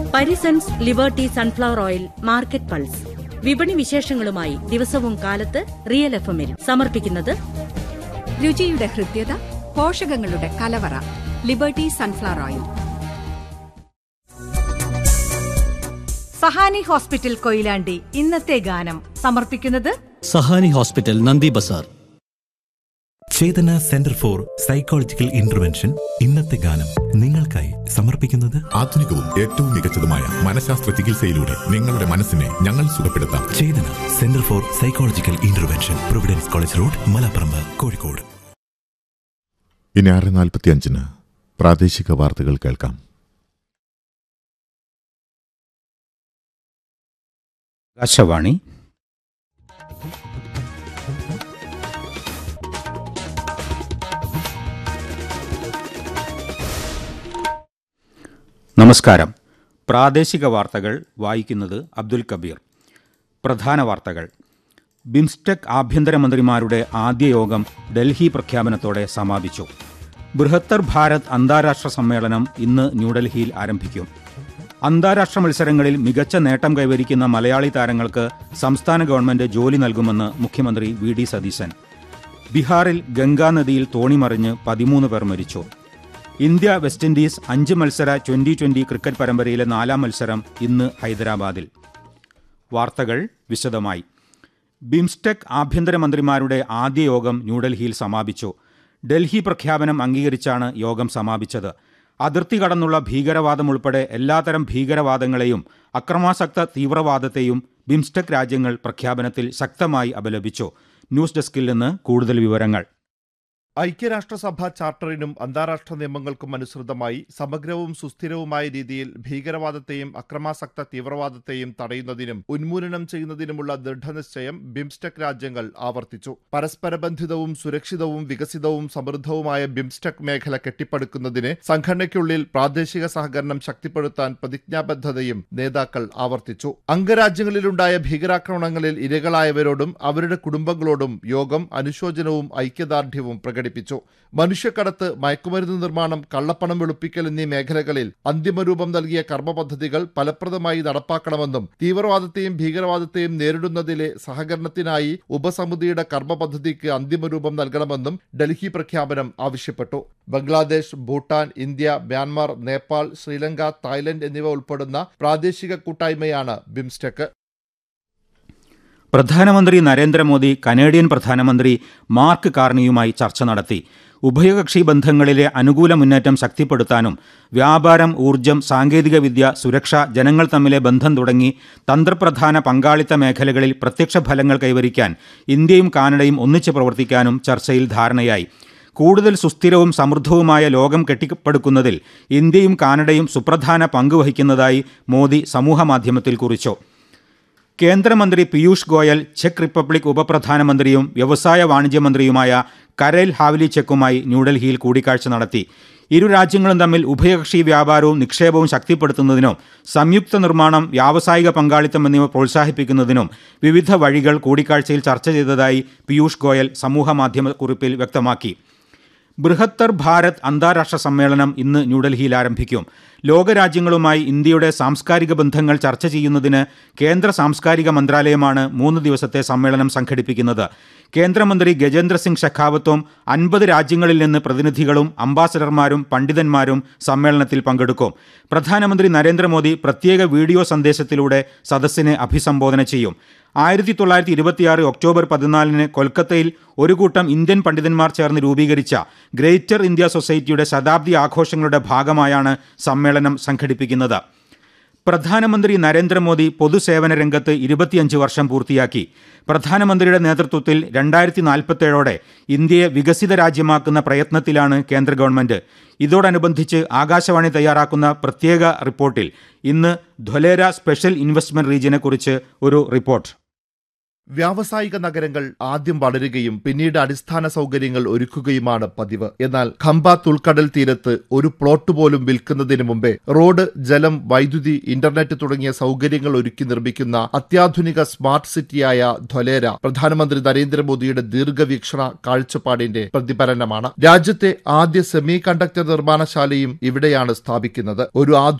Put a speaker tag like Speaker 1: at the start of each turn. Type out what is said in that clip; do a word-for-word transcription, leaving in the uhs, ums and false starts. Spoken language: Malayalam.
Speaker 1: Parisons liberty sunflower oil market pulse. വിപണി വിശേഷങ്ങളുമായി ദിവസവും കാലത്ത് റിയൽ എഫ് എമ്മിൽ സമർപ്പിക്കുന്നത്
Speaker 2: രുചിയുടെ ഹൃദ്യത, പോഷകങ്ങളുടെ കലവറ. Liberty sunflower oil. Sahani hospital Koyilandy ഇന്നത്തെ ഗാനം സമർപ്പിക്കുന്നത്
Speaker 3: സഹാനി ഹോസ്പിറ്റൽ നന്ദി ബസാർ.
Speaker 4: ചേതന സെന്റർ ഫോർ സൈക്കോളജിക്കൽ ഇന്റർവെൻഷൻ ഇന്നത്തെ ഗാനം നിങ്ങൾക്കായി സമർപ്പിക്കുന്നത്
Speaker 5: ആധുനികവും ഏറ്റവും മികച്ചതുമായ മനഃശാസ്ത്ര ചികിത്സയിലൂടെ നിങ്ങളുടെ മനസ്സിനെ ഞങ്ങൾ സുഖപ്പെടുത്താം.
Speaker 4: ചേതന centre for psychological intervention, Providence college road, Malaparamba, Kozhikode.
Speaker 5: ഇനി ആറ് നാൽപ്പത്തി അഞ്ചിന് പ്രാദേശിക വാർത്തകൾ കേൾക്കാം.
Speaker 6: ആകാശവാണി. നമസ്കാരം. പ്രാദേശിക വാർത്തകൾ വായിക്കുന്നത് അബ്ദുൽ കബീർ. പ്രധാന വാർത്തകൾ. ബിംസ്റ്റെക് ആഭ്യന്തരമന്ത്രിമാരുടെ ആദ്യ യോഗം ഡൽഹി പ്രഖ്യാപനത്തോടെ സമാപിച്ചു. ബൃഹത്തർ ഭാരത് അന്താരാഷ്ട്ര സമ്മേളനം ഇന്ന് ന്യൂഡൽഹിയിൽ ആരംഭിക്കും. അന്താരാഷ്ട്ര മത്സരങ്ങളിൽ മികച്ച നേട്ടം കൈവരിക്കുന്ന മലയാളി താരങ്ങൾക്ക് സംസ്ഥാന ഗവൺമെന്റ് ജോലി നൽകുമെന്ന് മുഖ്യമന്ത്രി വി ഡി സതീശൻ. ബീഹാറിൽ ഗംഗാനദിയിൽ തോണിമറിഞ്ഞ് പതിമൂന്ന് പേർ മരിച്ചു. ഇന്ത്യ വെസ്റ്റ് ഇൻഡീസ് അഞ്ച് മത്സര ട്വന്റി ട്വന്റി ക്രിക്കറ്റ് പരമ്പരയിലെ നാലാം മത്സരം ഇന്ന് ഹൈദരാബാദിൽ. വാർത്തകൾ വിശദമായി. ബിംസ്റ്റെക് ആഭ്യന്തരമന്ത്രിമാരുടെ ആദ്യ യോഗം ന്യൂഡൽഹിയിൽ സമാപിച്ചു. ഡൽഹി പ്രഖ്യാപനം അംഗീകരിച്ചാണ് യോഗം സമാപിച്ചത്. അതിർത്തി കടന്നുള്ള ഭീകരവാദം ഉൾപ്പെടെ എല്ലാത്തരം ഭീകരവാദങ്ങളെയും അക്രമാസക്ത തീവ്രവാദത്തെയും ബിംസ്റ്റെക് രാജ്യങ്ങൾ പ്രഖ്യാപനത്തിൽ ശക്തമായി അപലപിച്ചു. ന്യൂസ് ഡെസ്കിൽ നിന്ന് കൂടുതൽ വിവരങ്ങൾ.
Speaker 7: ഐക്യരാഷ്ട്രസഭ ചാർട്ടറിനും അന്താരാഷ്ട്ര നിയമങ്ങൾക്കും അനുസൃതമായി സമഗ്രവും സുസ്ഥിരവുമായ രീതിയിൽ ഭീകരവാദത്തെയും അക്രമാസക്ത തീവ്രവാദത്തെയും തടയുന്നതിനും ഉന്മൂലനം ചെയ്യുന്നതിനുമുള്ള ദൃഢനിശ്ചയം ബിംസ്റ്റെക് രാജ്യങ്ങൾ ആവർത്തിച്ചു. പരസ്പരബന്ധിതവും സുരക്ഷിതവും വികസിതവും സമൃദ്ധവുമായ ബിംസ്റ്റെക് മേഖല കെട്ടിപ്പടുക്കുന്നതിന് സംഘടനയ്ക്കുള്ളിൽ പ്രാദേശിക സഹകരണം ശക്തിപ്പെടുത്താൻ പ്രതിജ്ഞാബദ്ധതയും നേതാക്കൾ ആവർത്തിച്ചു. അംഗരാജ്യങ്ങളിലുണ്ടായ ഭീകരാക്രമണങ്ങളിൽ ഇരകളായവരോടും അവരുടെ കുടുംബങ്ങളോടും യോഗം അനുശോചനവും ഐക്യദാർഢ്യവും പ്രകടിപ്പിച്ചു. മനുഷ്യക്കടത്ത്, മയക്കുമരുന്ന് നിർമ്മാണം, കള്ളപ്പണം വെളുപ്പിക്കൽ എന്നീ മേഖലകളിൽ അന്തിമരൂപം നൽകിയ കർമ്മ പദ്ധതികൾ ഫലപ്രദമായി നടപ്പാക്കണമെന്നും തീവ്രവാദത്തെയും ഭീകരവാദത്തെയും നേരിടുന്നതിലെ സഹകരണത്തിനായി ഉപസമിതിയുടെ കർമ്മ പദ്ധതിക്ക് അന്തിമരൂപം നൽകണമെന്നും ഡൽഹി പ്രഖ്യാപനം ആവശ്യപ്പെട്ടു. Bangladesh, Bhutan, India, Myanmar, Nepal, Sri Lanka, Thailand എന്നിവ ഉൾപ്പെടുന്ന പ്രാദേശിക കൂട്ടായ്മയാണ് ബിംസ്റ്റെക്.
Speaker 6: പ്രധാനമന്ത്രി നരേന്ദ്രമോദി കനേഡിയൻ പ്രധാനമന്ത്രി മാർക്ക് കാർണിയുമായി ചർച്ച നടത്തി. ഉഭയകക്ഷി ബന്ധങ്ങളിലെ അനുകൂല മുന്നേറ്റം ശക്തിപ്പെടുത്താനും വ്യാപാരം, ഊർജ്ജം, സാങ്കേതികവിദ്യ, സുരക്ഷ, ജനങ്ങൾ തമ്മിലെ ബന്ധം തുടങ്ങി തന്ത്രപ്രധാന പങ്കാളിത്ത മേഖലകളിൽ പ്രത്യക്ഷ ഫലങ്ങൾ കൈവരിക്കാൻ ഇന്ത്യയും കാനഡയും ഒന്നിച്ച് പ്രവർത്തിക്കാനും ചർച്ചയിൽ ധാരണയായി. കൂടുതൽ സുസ്ഥിരവും സമൃദ്ധവുമായ ലോകം കെട്ടിപ്പടുക്കുന്നതിൽ ഇന്ത്യയും കാനഡയും സുപ്രധാന പങ്ക് വഹിക്കുന്നതായി മോദി സമൂഹമാധ്യമത്തിൽ കുറിച്ചു. കേന്ദ്രമന്ത്രി പീയൂഷ് ഗോയൽ ചെക്ക് റിപ്പബ്ലിക് ഉപപ്രധാനമന്ത്രിയും വ്യവസായ വാണിജ്യമന്ത്രിയുമായ കരേൽ ഹാവ്ലിചെക്കുമായി ന്യൂഡൽഹിയിൽ കൂടിക്കാഴ്ച നടത്തി. ഇരു രാജ്യങ്ങളും തമ്മിൽ ഉഭയകക്ഷി വ്യാപാരവും നിക്ഷേപവും ശക്തിപ്പെടുത്തുന്നതിനും സംയുക്ത നിർമ്മാണം, വ്യാവസായിക പങ്കാളിത്തം എന്നിവ പ്രോത്സാഹിപ്പിക്കുന്നതിനും വിവിധ വഴികൾ കൂടിക്കാഴ്ചയിൽ ചർച്ച ചെയ്തതായി പീയൂഷ് ഗോയൽ സമൂഹമാധ്യമ കുറിപ്പിൽ വ്യക്തമാക്കി. ബൃഹത്തർ ഭാരത് അന്താരാഷ്ട്ര സമ്മേളനം ഇന്ന് ന്യൂഡൽഹിയിൽ ആരംഭിക്കും. ലോകരാജ്യങ്ങളുമായി ഇന്ത്യയുടെ സാംസ്കാരിക ബന്ധങ്ങൾ ചർച്ച ചെയ്യുന്നതിന് കേന്ദ്ര സാംസ്കാരിക മന്ത്രാലയമാണ് മൂന്ന് ദിവസത്തെ സമ്മേളനം സംഘടിപ്പിക്കുന്നത്. കേന്ദ്രമന്ത്രി ഗജേന്ദ്ര സിംഗ് ഷെഖാവത്തും അൻപത് രാജ്യങ്ങളിൽ നിന്ന് പ്രതിനിധികളും അംബാസഡർമാരും പണ്ഡിതന്മാരും സമ്മേളനത്തിൽ പങ്കെടുക്കും. പ്രധാനമന്ത്രി നരേന്ദ്രമോദി പ്രത്യേക വീഡിയോ സന്ദേശത്തിലൂടെ സദസ്സിനെ അഭിസംബോധന ചെയ്യും. ആയിരത്തി തൊള്ളായിരത്തി ഇരുപത്തിയാറ് ഒക്ടോബർ പതിനാലിന് കൊൽക്കത്തയിൽ ഒരു കൂട്ടം ഇന്ത്യൻ പണ്ഡിതന്മാർ ചേർന്ന് രൂപീകരിച്ച ഗ്രേറ്റർ ഇന്ത്യ സൊസൈറ്റിയുടെ ശതാബ്ദി ആഘോഷങ്ങളുടെ ഭാഗമായാണ് സമ്മേളനം സംഘടിപ്പിക്കുന്നത്. പ്രധാനമന്ത്രി നരേന്ദ്രമോദി പൊതുസേവന രംഗത്ത് ഇരുപത്തിയഞ്ച് വർഷം പൂർത്തിയാക്കി. പ്രധാനമന്ത്രിയുടെ നേതൃത്വത്തിൽ രണ്ടായിരത്തി നാൽപ്പത്തേഴോടെ ഇന്ത്യയെ വികസിത രാജ്യമാക്കുന്ന പ്രയത്നത്തിലാണ് കേന്ദ്ര ഗവൺമെന്റ്. ഇതോടനുബന്ധിച്ച് ആകാശവാണി തയ്യാറാക്കുന്ന പ്രത്യേക റിപ്പോർട്ടിൽ ഇന്ന് ധൊലേര സ്പെഷ്യൽ ഇൻവെസ്റ്റ്മെന്റ് റീജിയനെക്കുറിച്ച് ഒരു റിപ്പോർട്ട്.
Speaker 7: വ്യാവസായിക നഗരങ്ങൾ ആദ്യം വളരുകയും പിന്നീട് അടിസ്ഥാന സൗകര്യങ്ങൾ ഒരുക്കുകയുമാണ് പതിവ്. എന്നാൽ ഖംബാത്ത് ഉൾക്കടൽ തീരത്ത് ഒരു പ്ലോട്ട് പോലും വിൽക്കുന്നതിന് മുമ്പേ റോഡ്, ജലം, വൈദ്യുതി, ഇന്റർനെറ്റ് തുടങ്ങിയ സൗകര്യങ്ങൾ ഒരുക്കി നിർമ്മിക്കുന്ന അത്യാധുനിക സ്മാർട്ട് സിറ്റിയായ ധൊലേര പ്രധാനമന്ത്രി നരേന്ദ്രമോദിയുടെ ദീർഘവീക്ഷണ കാഴ്ചപ്പാടിന്റെ പ്രതിഫലനമാണ്. രാജ്യത്തെ ആദ്യ സെമി കണ്ടക്ടർ നിർമ്മാണശാലയും ഇവിടെയാണ് സ്ഥാപിക്കുന്നത്. ഒരു